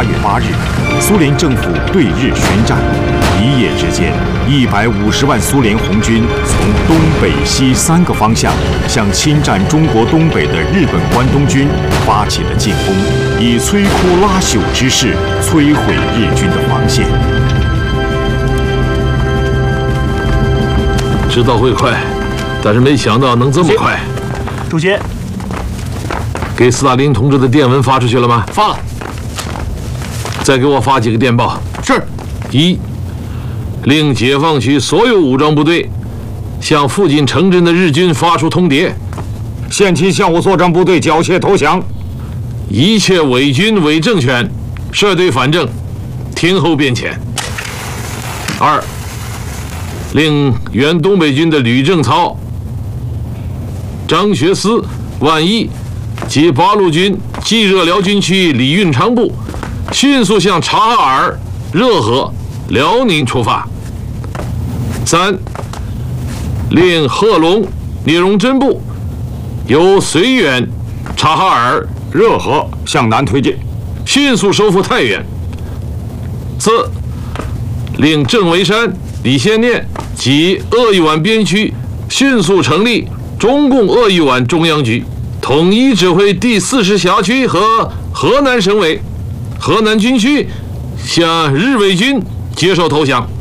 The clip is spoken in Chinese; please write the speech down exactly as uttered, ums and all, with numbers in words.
八月八日，苏联政府对日宣战，一夜之间，一百五十万苏联红军从东北西三个方向向侵占中国东北的日本关东军发起了进攻，以摧枯拉朽之势摧毁日军的防线。 知道会快，但是没想到能这么快。 主席， 给斯大林同志的电文发出去了吗？ 发了。 再给我发几个电报。 是。 一，令解放区所有武装部队向附近城镇的日军发出通牒， 限期向我作战部队缴械投降。 一切伪军伪政权涉对反正，听候变遣。二，令原东北军的吕正操、张学思、万一及八路军冀热辽军区李运昌部迅速向察哈尔、热河、辽宁出发。三，令贺龙、聂荣臻部由绥远、察哈尔、热河向南推进，迅速收复太原。四，令郑维山、李先念及鄂豫皖边区迅速成立中共鄂豫皖中央局，统一指挥第四十辖区和河南省委、河南军区向日伪军接受投降。